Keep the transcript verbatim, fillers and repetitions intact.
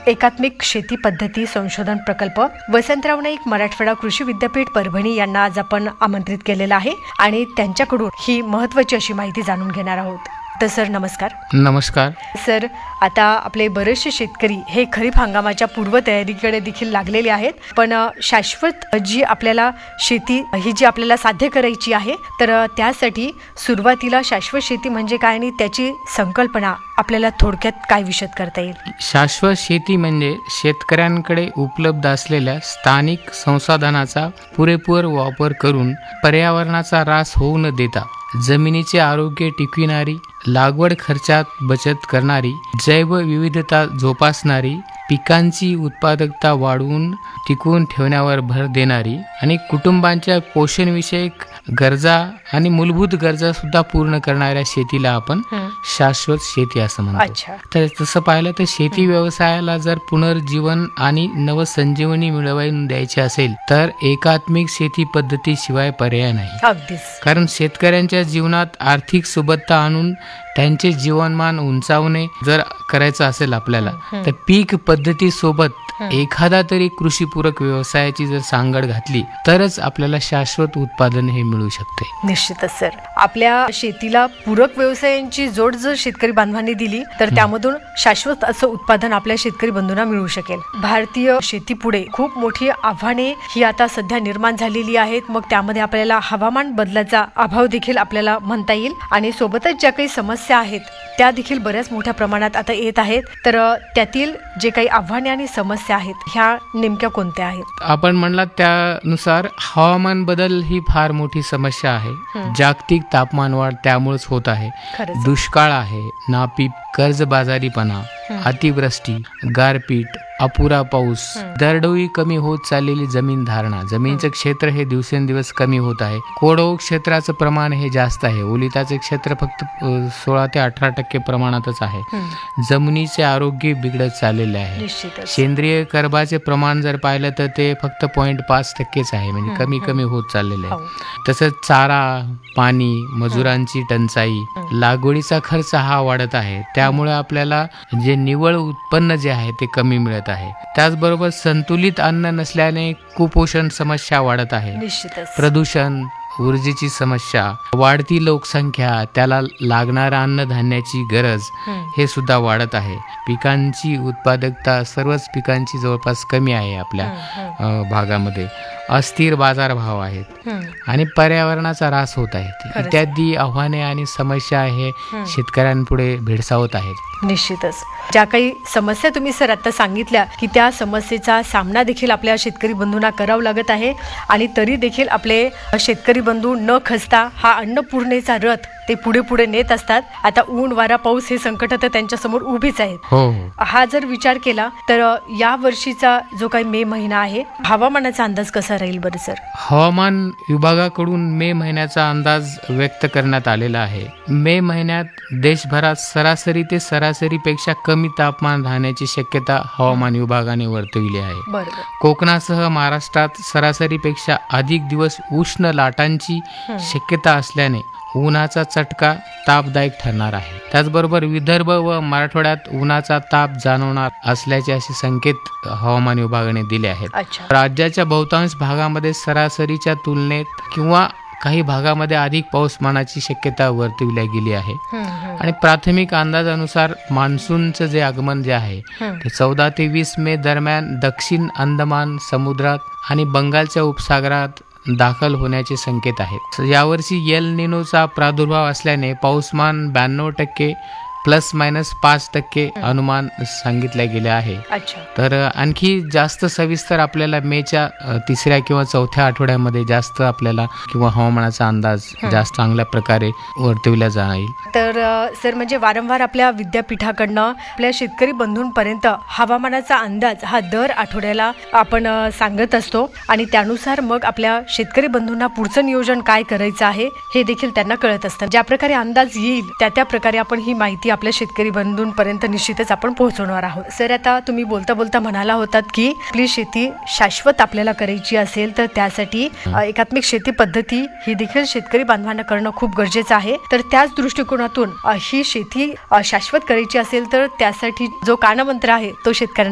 एकात्मिक शेती पद्धती संशोधन प्रकल्प वसंतराव नाईक मराठवाडा कृषी विद्यापीठ परभणी यांना आज आपण आमंत्रित केलेलं आहे आणि त्यांच्याकडून ही महत्त्वाची अशी माहिती जाणून घेणार आहोत. तर सर नमस्कार. नमस्कार सर, आता आपले बरेचसे शेतकरी हे खरीप हंगामाच्या पूर्वतयारीकडे देखील लागलेले आहेत, पण शाश्वत जी आपल्याला शेती ही जी आपल्याला साध्य करायची आहे, तर त्यासाठी सुरुवातीला शाश्वत शेती म्हणजे काय आणि त्याची संकल्पना आपल्याला थोडक्यात काय विशद करता येईल? शाश्वत शेती म्हणजे शेतकऱ्यांकडे उपलब्ध असलेल्या स्थानिक संसाधनाचा पुरेपूर वापर करून पर्यावरणाचा ऱ्हास होऊ न देता जमिनीचे आरोग्य टिकविणारी, लागवड खर्चात बचत करणारी, जैवविविधता जोपासणारी, पिकांची उत्पादकता वाढवून टिकवून ठेवण्यावर भर देणारी आणि कुटुंबांच्या पोषणविषयक गरजा आणि मूलभूत गरजा सुद्धा पूर्ण करणाऱ्या शेतीला आपण शाश्वत शेती असं म्हणतो. तर तसं पाहिलं तर शेती व्यवसायाला जर पुनर्जीवन आणि नवसंजीवनी मिळवून द्यायची असेल तर एकात्मिक शेती पद्धतीशिवाय पर्याय नाही. कारण शेतकऱ्यांच्या जीवनात आर्थिक सुबत्ता आणून त्यांचे जीवनमान उंचावणे जर करायचं असेल आपल्याला तर पीक पद्धती सोबत एखादा तरी कृषीपूरक व्यवसायाची जर सांगड घातली तरच आपल्याला शाश्वत उत्पादन हे मिळू शकते. निश्चितच सर, आपल्या शेतीला पूरक व्यवसायांची जोड जर शेतकरी बांधवांनी दिली तर त्यामधून शाश्वत असं उत्पादन आपल्या शेतकरी बंधूंना मिळू शकेल. भारतीय शेतीपुढे खूप मोठी आव्हाने ही आता सध्या निर्माण झालेली आहेत. मग त्यामध्ये आपल्याला हवामान बदलाचा अभाव देखील आपल्याला म्हणता येईल आणि सोबतच ज्या काही समस्या आहेत त्या देखील बऱ्याच मोठ्या प्रमाणात आता येत आहेत. तर त्यातील जे काही आव्हाने आणि समस्या आहेत ह्या नेमक्या कोणत्या आहेत? आपण म्हणला त्यानुसार हवामान बदल ही फार मोठी समस्या आहे. जागतिक तापमान वाढ त्यामुळेच होत आहे. दुष्काळ आहे, नापीक, कर्जबाजारीपणा, अतिवृष्टी, गारपीट, अपुरा पाऊस, दरडोई कमी होत चाललेली जमीन धारणा, जमिनीचं क्षेत्र हे दिवसेंदिवस कमी होत आहे. कोरडवाहू क्षेत्राचं प्रमाण हे जास्त आहे. ओलिताचे क्षेत्र फक्त सोळा ते अठरा टक्के प्रमाणातच आहे. जमिनीचे आरोग्य बिघडत चाललेले आहे. सेंद्रिय कर्बाचे प्रमाण जर पाहिलं तर ते फक्त पॉईंट पाच टक्केच आहे, म्हणजे कमी कमी होत चाललेले आहे. तसंच चारा, पाणी, मजुरांची टंचाई, लागवडीचा खर्च हा वाढत आहे. त्यामुळे आपल्याला जे निव्वळ उत्पन्न जे आहे ते कमी मिळत आहे. त्याचबरोबर संतुलित अन्न नसल्याने कुपोषण समस्या वाढत आहे. प्रदूषण, ऊर्जेची समस्या, वाढती लोकसंख्या, त्याला लागणाऱ्या अन्नधान्याची गरज हे सुद्धा वाढत आहे. पिकांची उत्पादकता सर्वच पिकांची जवळपास कमी आहे आपल्या भागामध्ये. अस्थिर बाजारभाव आहेत आणि पर्यावरणाचा ऱ्हास होत आहे. इत्यादी आव्हाने आणि समस्या हे शेतकऱ्यांपुढे भेडसावत आहेत. निश्चितच ज्या काही समस्या तुम्ही सर आता सांगितल्या की त्या समस्येचा सामना देखील आपल्या शेतकरी बंधूंना करावा लागत आहे आणि तरी देखील आपले शेतकरी बंधू न खचता हा अन्नपूर्णेचा रथ ते पुढे पुढे नेत असतात. आता ऊन, वारा, पाऊस हे संकट तर त्यांच्या समोर उभीच आहेत. हा जर विचार केला तर या वर्षीचा जो काही मे महिना आहे हवामानाचा अंदाज कसा राहील बरं सर? हवामान विभागाकडून मे महिन्याचा अंदाज व्यक्त करण्यात आलेला आहे. मे महिन्यात देशभरात सरासरी ते सरासरीपेक्षा कमी तापमान राहण्याची शक्यता हवामान विभागाने वर्तविली आहे. कोकणासह महाराष्ट्रात सरासरीपेक्षा अधिक दिवस उष्ण लाटांची शक्यता असल्याने उन्हाचा चटका तापदायक ठरणार आहे. त्याचबरोबर विदर्भ व मराठवाड्यात उन्हाचा ताप जाणवणार असल्याचे असे संकेत हवामान विभागाने दिले आहेत. राज्याच्या बहुतांश भागामध्ये सरासरीच्या तुलनेत किंवा काही भागामध्ये अधिक पाऊसमानाची शक्यता वर्तविली गेली आहे. आणि प्राथमिक अंदाजानुसार मान्सूनचं जे आगमन जे आहे ते चौदा ते वीस मे दरम्यान दक्षिण अंदमान समुद्रात आणि बंगालच्या उपसागरात दाखल होण्याचे संकेत आहेत. यावर्षी एल निनोचा प्रादुर्भाव असल्याने पाऊसमान ब्याण्णव टक्के प्लस मायनस पाच टक्के अनुमान सांगितले गेले आहे. तर आणखी जास्त सविस्तर आपल्याला मेच्या तिसऱ्या किंवा चौथ्या आठवड्यामध्ये जास्त आपल्याला किंवा हवामानाचा अंदाज जास्त चांगल्या प्रकारे वर्तविला जाईल. तर सर म्हणजे वारंवार आपल्या विद्यापीठाकडनं आपल्या शेतकरी बंधूंपर्यंत हवामानाचा अंदाज हा दर आठवड्याला आपण सांगत असतो आणि त्यानुसार मग आपल्या शेतकरी बंधूंना पुढचं नियोजन काय करायचं आहे हे देखील त्यांना कळत असतं. ज्या प्रकारे अंदाज येईल त्या त्या प्रकारे आपण ही माहिती आपल्या शेतकरी बंधूंपर्यंत निश्चितच आपण पोहोचवणार आहोत. सर आता तुम्ही बोलता बोलता म्हणाला होतात की आपली शेती शाश्वत आपल्याला करायची असेल तर त्यासाठी एकात्मिक शेती पद्धती ही देखील शेतकरी बांधवांना करणं खूप गरजेचं आहे. तर त्याच दृष्टिकोनातून ही शेती शाश्वत करायची असेल तर त्यासाठी जो कानमंत्र आहे तो शेतकऱ्यांना